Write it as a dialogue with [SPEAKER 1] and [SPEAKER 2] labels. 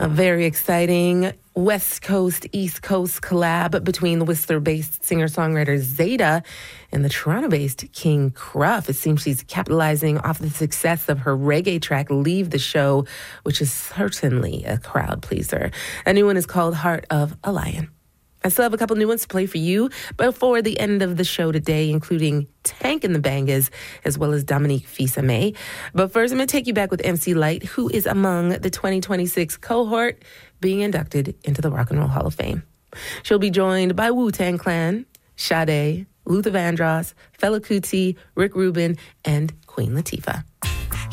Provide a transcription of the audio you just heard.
[SPEAKER 1] A very exciting West Coast, East Coast collab between the Whistler-based singer-songwriter Zeta and the Toronto-based King Cruff. It seems she's capitalizing off the success of her reggae track, Leave the Show, which is certainly a crowd pleaser. A new one is called Heart of a Lion. I still have a couple new ones to play for you before the end of the show today, including Tank and the Bangas, as well as Dominique Fils-Aimé. But first, I'm going to take you back with MC Lyte, who is among the 2026 cohort being inducted into the Rock and Roll Hall of Fame. She'll be joined by Wu-Tang Clan, Sade, Luther Vandross, Fela Kuti, Rick Rubin, and Queen Latifah.